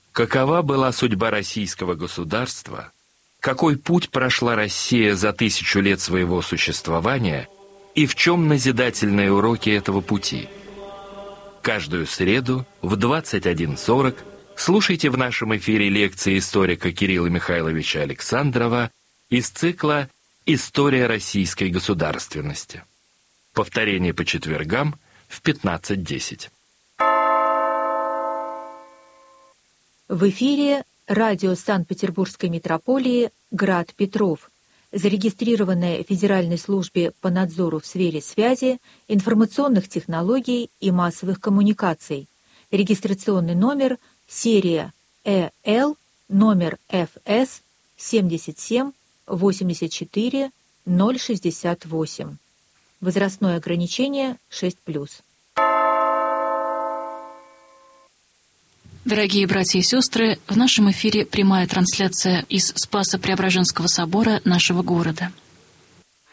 Какова была судьба российского государства? Какой путь прошла Россия за 1000 лет своего существования? И в чем назидательные уроки этого пути? Каждую среду в 21:40 слушайте в нашем эфире лекции историка Кирилла Михайловича Александрова из цикла «История российской государственности». Повторение по четвергам в 15:10. В эфире радио Санкт-Петербургской митрополии «Град Петров», зарегистрированное в Федеральной службе по надзору в сфере связи, информационных технологий и массовых коммуникаций. Регистрационный номер серия ЭЛ, номер ФС 77 84 068. Возрастное ограничение 6+. Дорогие братья и сестры, в нашем эфире прямая трансляция из Спасо-Преображенского собора нашего города.